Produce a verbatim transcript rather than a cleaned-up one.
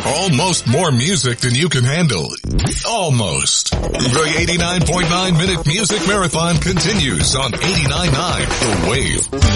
Almost more music than you can handle. Almost. The eighty-nine point nine minute music marathon continues on eighty-nine point nine The Wave.